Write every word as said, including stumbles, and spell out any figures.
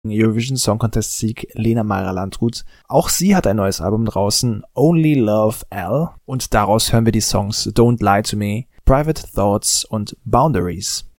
Eurovision Song Contest Sieg Lena Meyer-Landrut. Auch sie hat ein neues Album draußen, Only Love L, und daraus hören wir die Songs Don't Lie to Me, Private Thoughts und Boundaries.